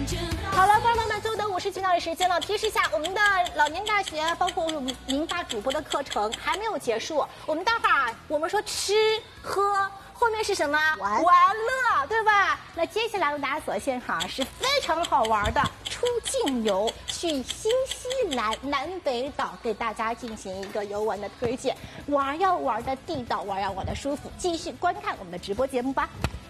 好了，朋友们，最后的50频道的时间了。提示一下，我们的老年大学，包括我们民法主播的课程还没有结束。我们待会儿我们说吃喝，后面是什么？玩乐，对吧？那接下来为大家走现场是非常好玩的出境游，去新西兰南北岛给大家进行一个游玩的推荐。玩要玩的地道，玩要玩的舒服。继续观看我们的直播节目吧。